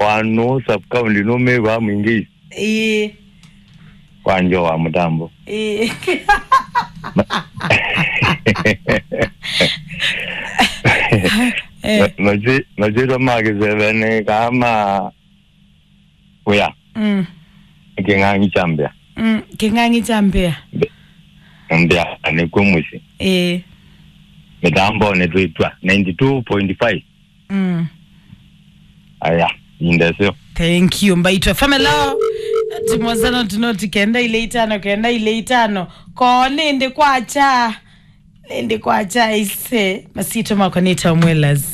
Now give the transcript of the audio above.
wano sub-county no mewa mwingi. Kwanjo wa mutambo. Majiro magazine kama wea. Kingangi chambia. Kingangi chambia. Mbia ni kumusi. Mutambo ne tuitwa 92.5. Aya, indesyo. Thank you. Mbaitwa family. Tumwazana tunoti kenda ile itano. Ko nende kwacha ise. Masito makonita mwelas.